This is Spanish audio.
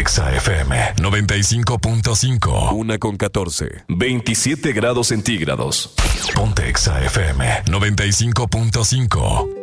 Exa FM 95.5. 1:14. 27 grados centígrados. Ponte Exa FM 95.5.